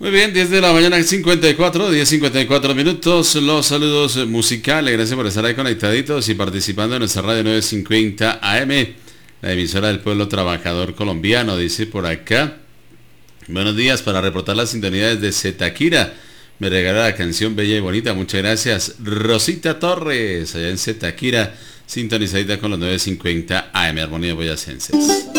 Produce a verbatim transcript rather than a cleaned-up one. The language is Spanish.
Muy bien, diez de la mañana, cincuenta y cuatro, diez cincuenta y cuatro minutos. Los saludos musicales, gracias por estar ahí conectaditos y participando en nuestra radio nueve cincuenta A M, la emisora del pueblo trabajador colombiano. Dice por acá, buenos días, para reportar las sintonías de Zetaquira. Me regala la canción bella y bonita, muchas gracias. Rosita Torres, allá en Zetaquira, sintonizadita con los nueve cincuenta A M, Armonía Boyacenses.